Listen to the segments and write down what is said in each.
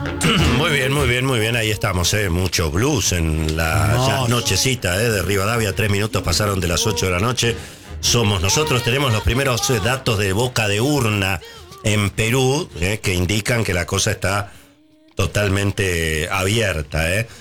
Muy bien, muy bien, muy bien. Ahí estamos, mucho blues en la ya nochecita de Rivadavia. 3 minutos pasaron de las 8 de la noche. Somos nosotros, tenemos los primeros datos de boca de urna en Perú, que indican que la cosa está totalmente abierta.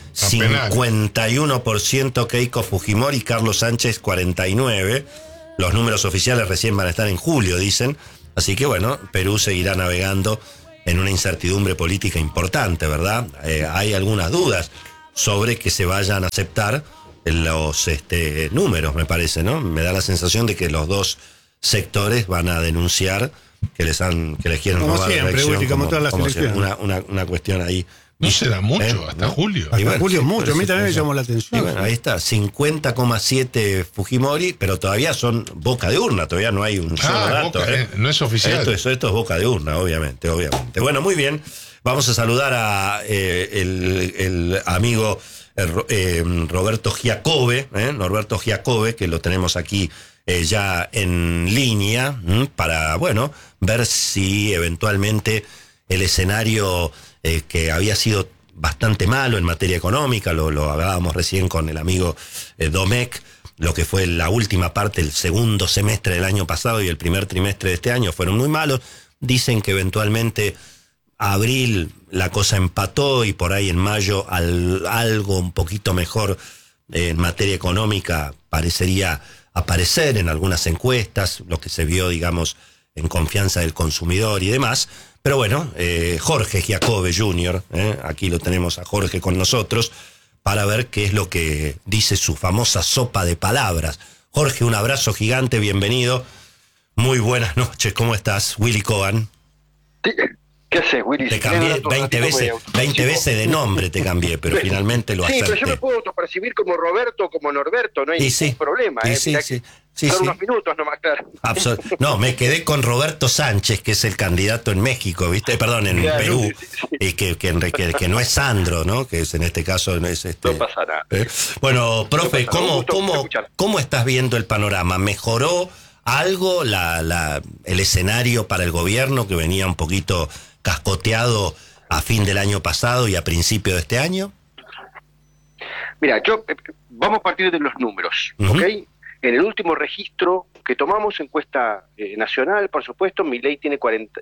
51% Keiko Fujimori, Carlos Sánchez 49%. Los números oficiales recién van a estar en julio, dicen. Así que bueno, Perú seguirá navegando en una incertidumbre política importante, ¿verdad? Hay algunas dudas sobre que se vayan a aceptar los números, me parece, ¿no? Me da la sensación de que los dos sectores van a denunciar que les quieren como robar siempre, la elección, como todas las elecciones. Una cuestión ahí. No se da mucho, hasta julio. Hasta julio es mucho, a mí también me llamó la atención. Y bueno, ahí está, 50,7 Fujimori, pero todavía son boca de urna, todavía no hay un solo dato. No es oficial. Esto es boca de urna, obviamente. Bueno, muy bien, vamos a saludar a el amigo Roberto Giacobbe, Norberto Giacobbe, que lo tenemos aquí ya en línea, para, bueno, ver si eventualmente el escenario que había sido bastante malo en materia económica, lo hablábamos recién con el amigo Domecq, lo que fue la última parte, el segundo semestre del año pasado y el primer trimestre de este año fueron muy malos. Dicen que eventualmente abril la cosa empató y por ahí en mayo algo un poquito mejor en materia económica parecería aparecer en algunas encuestas, lo que se vio, digamos, en confianza del consumidor y demás. Pero bueno, Jorge Giacobbe Jr., aquí lo tenemos a Jorge con nosotros, para ver qué es lo que dice su famosa sopa de palabras. Jorge, un abrazo gigante, bienvenido. Muy buenas noches, ¿cómo estás? Willy Cohen. ¿Qué haces, Willy? Te cambié 20 veces de nombre, te cambié, pero finalmente lo acerté. Sí, pero yo me puedo autopercibir como Roberto, como Norberto, no hay ningún problema. Son unos minutos nomás, claro. No, me quedé con Roberto Sánchez, que es el candidato en México, ¿viste? Perdón, en Perú, y que no es Sandro, ¿no? Que es en este caso no es No pasa nada. Bueno, profe, ¿cómo estás viendo el panorama? ¿Mejoró algo el escenario para el gobierno que venía un poquito cascoteado a fin del año pasado y a principio de este año? Mira, vamos a partir de los números, ¿ok? En el último registro que tomamos, encuesta nacional, por supuesto, Milei tiene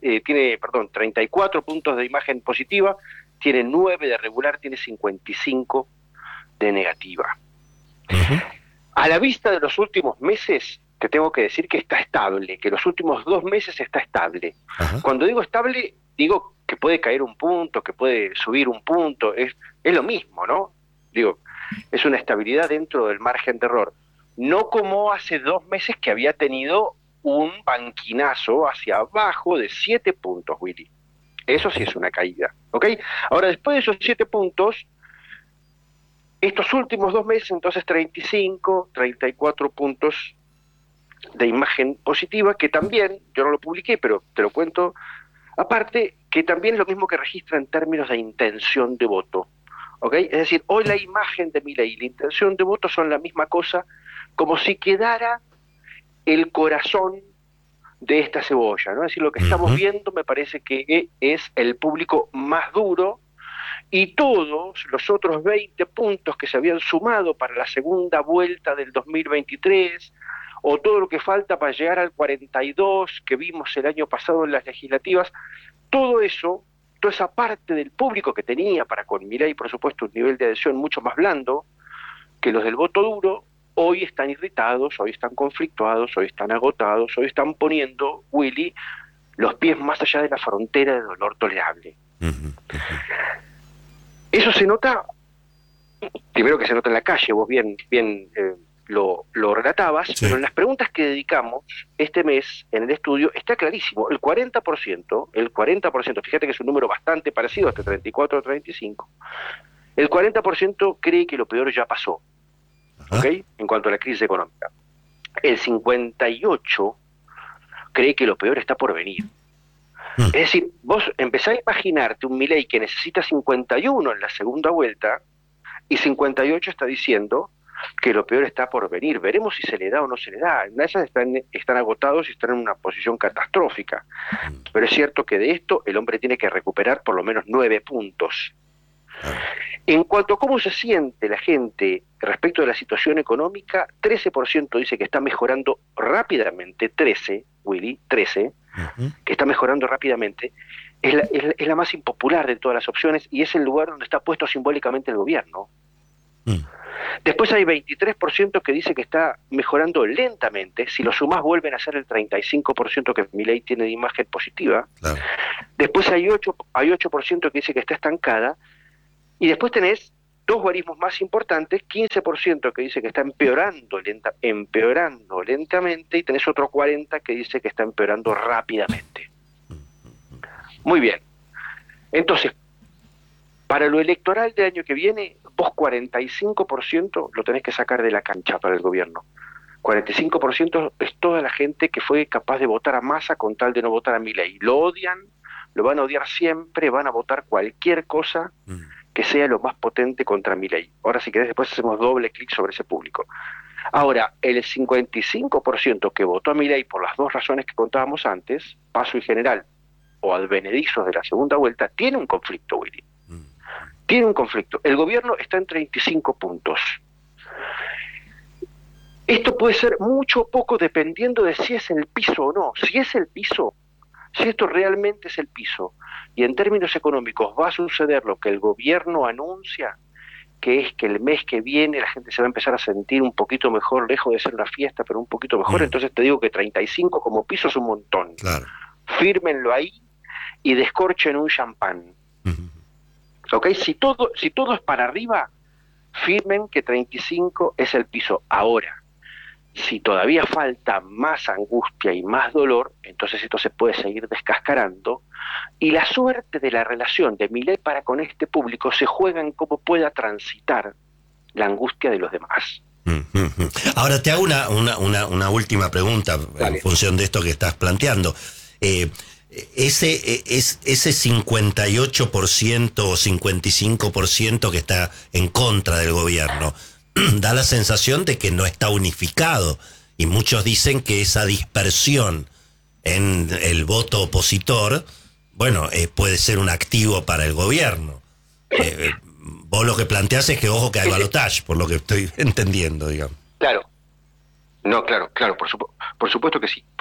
34 puntos de imagen positiva, tiene 9 de regular, tiene 55 de negativa. A la vista de los últimos meses, te tengo que decir que está estable, que los últimos 2 meses está estable. Cuando digo estable, digo que puede caer un punto, que puede subir un punto, es lo mismo, ¿no? Digo, es una estabilidad dentro del margen de error. No como hace 2 meses que había tenido un banquinazo hacia abajo de 7 puntos, Willy. Eso sí es una caída, ¿ok? Ahora, después de esos 7 puntos, estos últimos 2 meses, entonces 35, 34 puntos de imagen positiva, que también, yo no lo publiqué, pero te lo cuento aparte, que también es lo mismo que registra en términos de intención de voto, ¿ok? Es decir, hoy la imagen de Milei y la intención de voto son la misma cosa, como si quedara el corazón de esta cebolla, ¿no? Es decir, lo que estamos viendo me parece que es el público más duro, y todos los otros 20 puntos que se habían sumado para la segunda vuelta del 2023, o todo lo que falta para llegar al 42 que vimos el año pasado en las legislativas, todo eso, toda esa parte del público que tenía para con Milei, por supuesto, un nivel de adhesión mucho más blando que los del voto duro, hoy están irritados, hoy están conflictuados, hoy están agotados, hoy están poniendo, Willy, los pies más allá de la frontera de dolor tolerable. Eso se nota, primero que se nota en la calle, vos bien lo relatabas, pero en las preguntas que dedicamos este mes en el estudio está clarísimo, el 40%, fíjate que es un número bastante parecido, hasta 34 o 35, el 40% cree que lo peor ya pasó, ¿ok? En cuanto a la crisis económica. El 58% cree que lo peor está por venir. Es decir, vos empezás a imaginarte un Milei que necesita 51 en la segunda vuelta, y 58 está diciendo que lo peor está por venir. Veremos si se le da o no se le da. En una de esas están agotados y están en una posición catastrófica. Pero es cierto que de esto el hombre tiene que recuperar por lo menos 9 puntos. En cuanto a cómo se siente la gente respecto de la situación económica, 13% dice que está mejorando rápidamente, 13, Willy, 13, que está mejorando rápidamente. Es la más impopular de todas las opciones y es el lugar donde está puesto simbólicamente el gobierno. Después hay 23% que dice que está mejorando lentamente. Si lo sumás vuelven a ser el 35% que Milei tiene de imagen positiva. Claro. Después hay 8% que dice que está estancada. Y después tenés dos guarismos más importantes, 15% que dice que está empeorando lentamente, y tenés otro 40% que dice que está empeorando rápidamente. Muy bien. Entonces, para lo electoral del año que viene, vos 45% lo tenés que sacar de la cancha para el gobierno. 45% es toda la gente que fue capaz de votar a Massa con tal de no votar a Milei. Lo odian, lo van a odiar siempre, van a votar cualquier cosa que sea lo más potente contra Milei. Ahora, si querés, después hacemos doble clic sobre ese público. Ahora, el 55% que votó a Milei por las dos razones que contábamos antes, Paso y General, o advenedizos de la segunda vuelta, tiene un conflicto, Willy. Tiene un conflicto. El gobierno está en 35 puntos. Esto puede ser mucho o poco dependiendo de si es el piso o no. Si es el piso, si esto realmente es el piso, y en términos económicos va a suceder lo que el gobierno anuncia, que es que el mes que viene la gente se va a empezar a sentir un poquito mejor, lejos de ser una fiesta, pero un poquito mejor, entonces te digo que 35 como piso es un montón. Claro. Fírmenlo ahí y descorchen un champán. ¿Ok? Si todo es para arriba, firmen que 35 es el piso. Ahora, si todavía falta más angustia y más dolor, entonces esto se puede seguir descascarando, y la suerte de la relación de Milei para con este público se juega en cómo pueda transitar la angustia de los demás. Ahora te hago una última pregunta. Dale. En función de esto que estás planteando. Ese 58% o 55% que está en contra del gobierno da la sensación de que no está unificado, y muchos dicen que esa dispersión en el voto opositor, bueno, puede ser un activo para el gobierno. Vos lo que planteás es que ojo que hay balotaje, por lo que estoy entendiendo, digamos. Claro. No, claro, por supuesto que sí,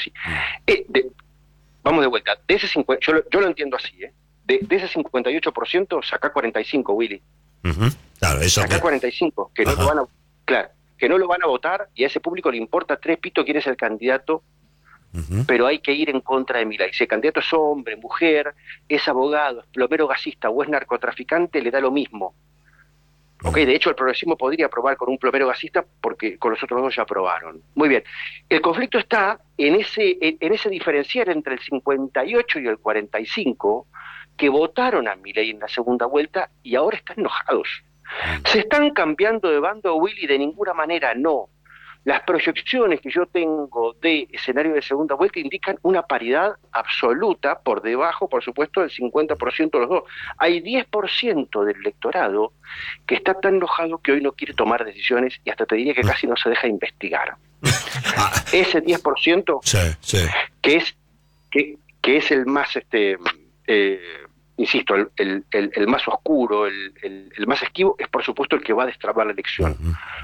vamos de vuelta. De ese yo lo entiendo así, de ese 58% saca 45, Willy. Claro, eso saca 45, que no lo van a, claro, que no lo van a votar, y a ese público le importa tres pitos quién es el candidato, pero hay que ir en contra de Milei. Si el candidato es hombre, mujer, es abogado, es plomero gasista o es narcotraficante, le da lo mismo. De hecho el progresismo podría aprobar con un plomero gasista porque con los otros dos ya aprobaron. Muy bien. El conflicto está en ese diferencial entre el 58 y el 45 que votaron a Milei en la segunda vuelta y ahora están enojados. ¿Se están cambiando de bando, Willy? De ninguna manera, no. Las proyecciones que yo tengo de escenario de segunda vuelta indican una paridad absoluta, por debajo, por supuesto, del 50% de los dos. Hay 10% del electorado que está tan enojado que hoy no quiere tomar decisiones, y hasta te diría que casi no se deja investigar. Ese 10%, que es el más, insisto, el más oscuro, el más esquivo, es por supuesto el que va a destrabar la elección.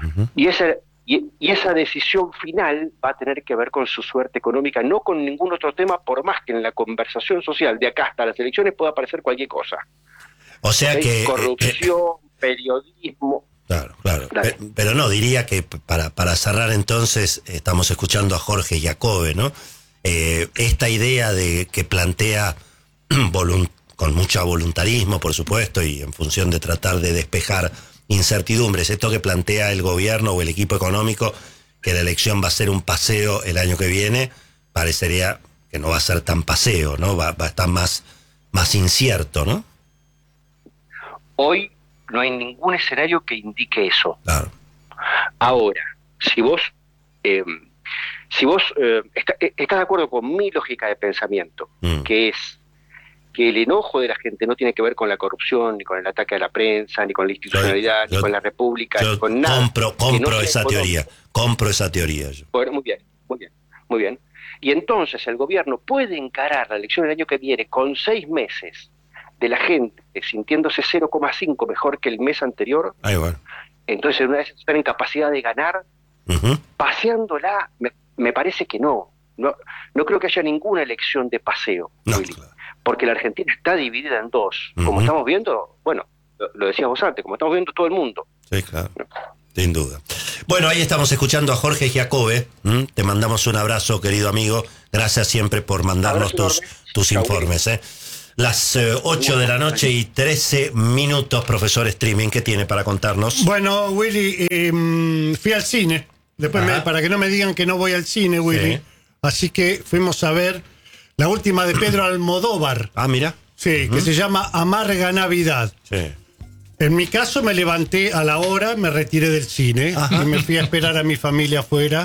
Y esa decisión final va a tener que ver con su suerte económica, no con ningún otro tema, por más que en la conversación social de acá hasta las elecciones pueda aparecer cualquier cosa. O sea que... Corrupción, periodismo... Claro. Pero no, diría que para cerrar entonces, estamos escuchando a Jorge Jacobe, ¿no? Esta idea de que plantea con mucho voluntarismo, por supuesto, y en función de tratar de despejar incertidumbres, esto que plantea el gobierno o el equipo económico, que la elección va a ser un paseo el año que viene, parecería que no va a ser tan paseo, ¿no? Va a estar más incierto, ¿no? Hoy no hay ningún escenario que indique eso. Claro. Ahora, si vos estás de acuerdo con mi lógica de pensamiento, que es que el enojo de la gente no tiene que ver con la corrupción, ni con el ataque a la prensa, ni con la institucionalidad, ni con la república, ni con nada. Compro esa teoría. Compro esa teoría yo. Bueno, muy bien. Y entonces el gobierno puede encarar la elección del año que viene con 6 meses de la gente sintiéndose 0,5 mejor que el mes anterior. Ahí bueno. Entonces, una vez están en capacidad de ganar, paseándola, me parece que no creo que haya ninguna elección de paseo, Willy, claro. Porque la Argentina está dividida en dos, como estamos viendo, bueno, lo decías vos antes, como estamos viendo todo el mundo. Sí, claro, sin duda. Bueno, ahí estamos escuchando a Jorge Giacobbe, te mandamos un abrazo, querido amigo, gracias siempre por mandarnos tus informes. Las 8 de la noche y 13 minutos, profesor Streaming, ¿qué tiene para contarnos? Bueno, Willy, fui al cine, después para que no me digan que no voy al cine, Willy. Sí. Así que fuimos a ver la última de Pedro Almodóvar. Ah, mira. Sí, que se llama Amarga Navidad. Sí. En mi caso me levanté a la hora, me retiré del cine y me fui a esperar a mi familia afuera.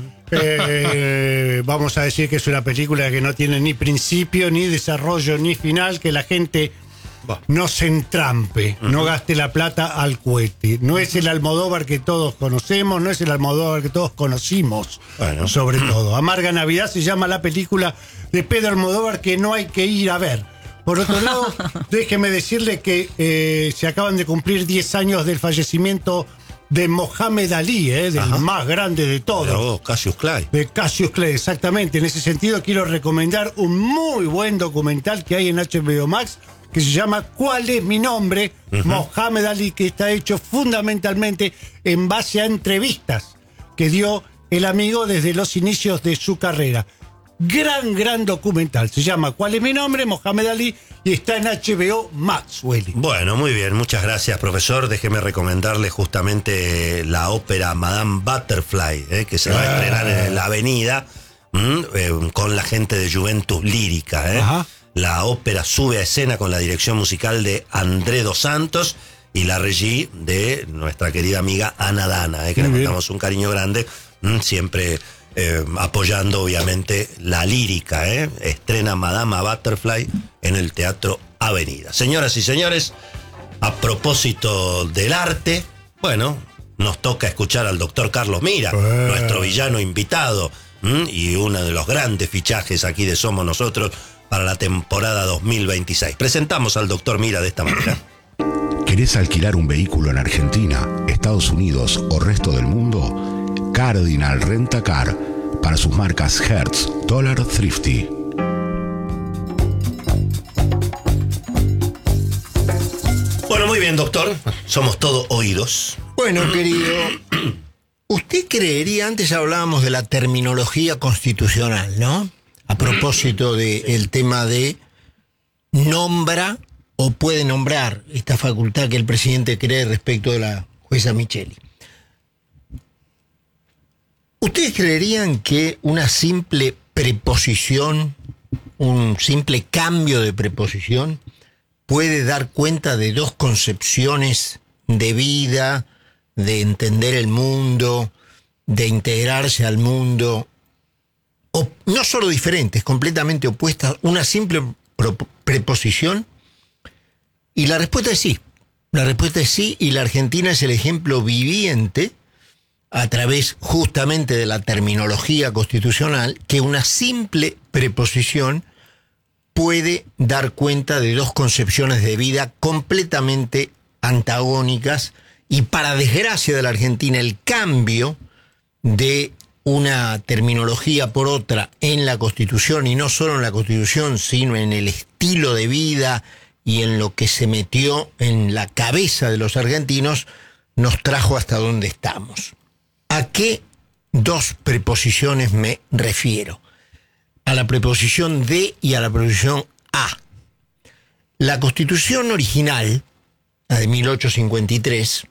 Vamos a decir que es una película que no tiene ni principio, ni desarrollo, ni final, que la gente no se entrampe, no gaste la plata al cohete. No es el Almodóvar que todos conocemos, no es el Almodóvar que todos conocimos, sobre todo. Amarga Navidad se llama la película de Pedro Almodóvar que no hay que ir a ver. Por otro lado, déjeme decirle que se acaban de cumplir 10 años del fallecimiento de Mohamed Ali, del más grande de todos. Cassius Clay. De Cassius Clay, exactamente. En ese sentido quiero recomendar un muy buen documental que hay en HBO Max, que se llama ¿Cuál es mi nombre? Mohamed Ali, que está hecho fundamentalmente en base a entrevistas que dio el amigo desde los inicios de su carrera. Gran documental. Se llama ¿Cuál es mi nombre? Mohamed Ali, y está en HBO Max, Willy. Bueno, muy bien. Muchas gracias, profesor. Déjeme recomendarle justamente la ópera Madame Butterfly, que se va a estrenar en la Avenida con la gente de Juventus Lírica. La ópera sube a escena con la dirección musical de André Dos Santos y la regie de nuestra querida amiga Ana Dana, que le mandamos un cariño grande, siempre apoyando obviamente la lírica. Estrena Madame Butterfly en el Teatro Avenida. Señoras y señores, a propósito del arte, bueno, nos toca escuchar al doctor Carlos Mira, nuestro villano invitado, y uno de los grandes fichajes aquí de Somos Nosotros para la temporada 2026. Presentamos al doctor Mira de esta manera. ¿Querés alquilar un vehículo en Argentina, Estados Unidos o resto del mundo? Cardinal Rent-A-Car para sus marcas Hertz, Dollar, Thrifty. Bueno, muy bien, doctor. Somos todo oídos. Bueno, querido, usted creería, antes hablábamos de la terminología constitucional, ¿no? A propósito del tema de nombra o puede nombrar, esta facultad que el presidente cree respecto de la jueza Micheli. ¿Ustedes creerían que una simple preposición, un simple cambio de preposición, puede dar cuenta de dos concepciones de vida, de entender el mundo, de integrarse al mundo, o no solo diferentes, completamente opuestas, una simple preposición? Y la respuesta es sí. La respuesta es sí, y la Argentina es el ejemplo viviente, a través justamente de la terminología constitucional, que una simple preposición puede dar cuenta de dos concepciones de vida completamente antagónicas, y para desgracia de la Argentina, el cambio de una terminología por otra en la Constitución, y no solo en la Constitución, sino en el estilo de vida y en lo que se metió en la cabeza de los argentinos, nos trajo hasta donde estamos. ¿A qué dos preposiciones me refiero? A la preposición de y a la preposición a. La Constitución original, la de 1853,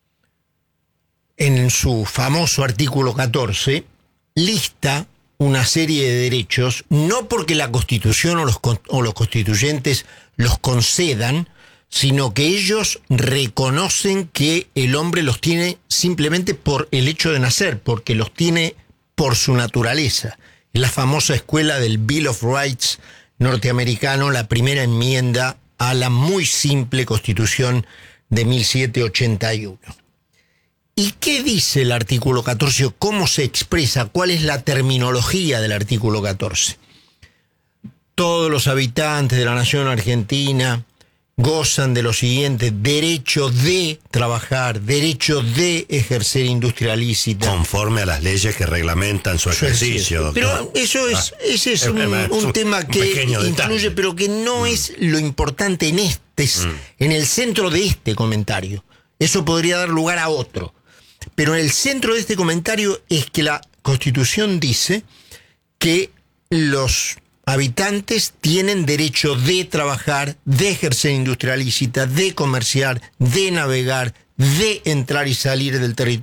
en su famoso artículo 14, lista una serie de derechos, no porque la Constitución o los constituyentes los concedan, sino que ellos reconocen que el hombre los tiene simplemente por el hecho de nacer, porque los tiene por su naturaleza. Es la famosa escuela del Bill of Rights norteamericano la primera enmienda a la muy simple Constitución de 1781. ¿Y qué dice el artículo 14? ¿Cómo se expresa? ¿Cuál es la terminología del artículo 14? Todos los habitantes de la nación argentina gozan de los siguientes: derecho de trabajar, derecho de ejercer industria lícita. Conforme a las leyes que reglamentan su ejercicio. Doctor. Pero ese es un tema que incluye, pero que no es lo importante en el centro de este comentario. Eso podría dar lugar a otro. Pero en el centro de este comentario es que la Constitución dice que los habitantes tienen derecho de trabajar, de ejercer industria lícita, de comerciar, de navegar, de entrar y salir del territorio